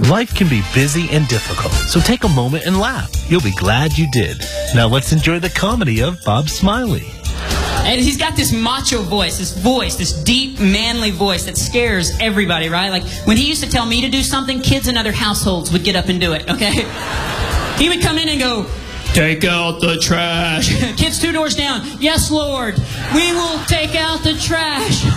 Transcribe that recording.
Life can be busy and difficult, so take a moment and laugh. You'll be glad you did. Now let's enjoy the comedy of Bob Smiley. And he's got this macho voice, this deep, manly voice that scares everybody, right? Like, when he used to tell me to do something, kids in other households would get up and do it, okay? He would come in and go, "Take out the trash." Kids 2 doors down, "Yes, Lord, we will take out the trash."